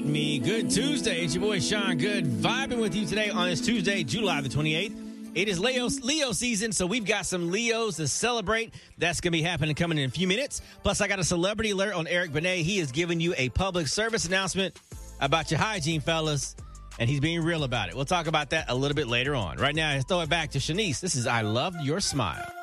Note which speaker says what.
Speaker 1: me. Good Tuesday. It's your boy Sean Good vibing with you today on this Tuesday, July the 28th. It is Leo season, so we've got some Leos to celebrate. That's going to be happening coming in a few minutes. Plus, I got a celebrity alert on Eric Benet. He is giving you a public service announcement about your hygiene, fellas, and he's being real about it. We'll talk about that a little bit later on. Right now, let's throw it back to Shanice. This is I Love Your Smile.